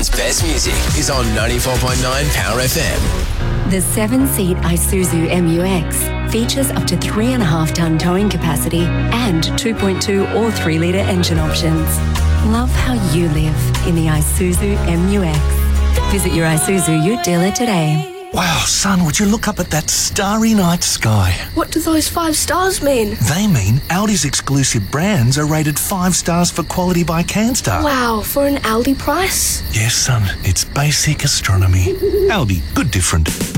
Australia's best music is on 94.9 Power FM. The 7-seat Isuzu MU-X features up to 3.5-tonne towing capacity and 2.2 or 3-litre engine options. Love how you live in the Isuzu MU-X. Visit your Isuzu Ute dealer today. Wow, son, would you look up at that starry night sky? What do those 5 stars mean? They mean Audi's exclusive brands are rated 5 stars for quality by Canstar. Wow, for an Aldi price? Yes, son, it's basic astronomy. Audi, good different.